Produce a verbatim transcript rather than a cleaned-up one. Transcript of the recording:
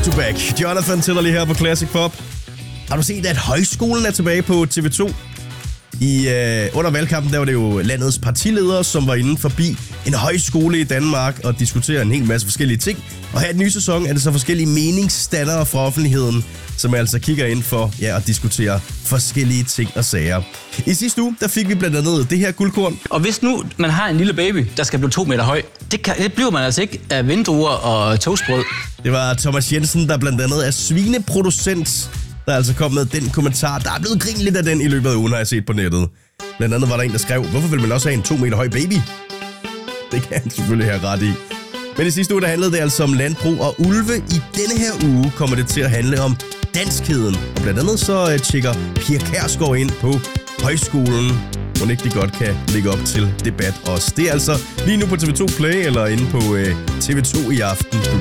back. Jonathan tæller lige her på Classic Pop. Har du set, at højskolen er tilbage på T V to? I, øh, under valgkampen, der var det jo landets partiledere, som var inde forbi en højskole i Danmark og diskuterer en hel masse forskellige ting. Og her i den nye sæson er det så forskellige meningsstandere fra offentligheden, som altså kigger ind for ja, at diskutere forskellige ting og sager. I sidste uge, der fik vi blandt andet det her guldkorn. Og hvis nu man har en lille baby, der skal blive to meter høj, det, kan, det bliver man altså ikke af vindruer og toastbrød. Det var Thomas Jensen, der blandt andet er svineproducent, der er altså kommet med den kommentar. Der er blevet grinet lidt af den i løbet af ugen, har jeg set på nettet. Blandt andet var der en, der skrev, hvorfor vil man også have en to meter høj baby? Det kan han selvfølgelig have ret i. Men i sidste uge, der handlede det altså om landbrug og ulve. I denne her uge kommer det til at handle om danskheden. Og blandt andet så uh, tjekker Pia Kjærsgaard ind på højskolen, hvor ikke de godt kan lægge op til debat også. Det er altså lige nu på T V to Play eller inde på uh, T V to i aften.